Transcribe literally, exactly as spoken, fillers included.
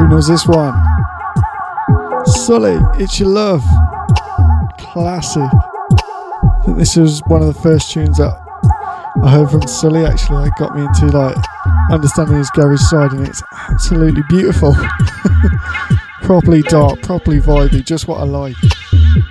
Who knows this one? Sully, It's Your Love. Classic. I think this was one of the first tunes that I heard from Sully, actually. That got me into like understanding his garage side, and it's absolutely beautiful. Properly dark, properly vibey, just what I like.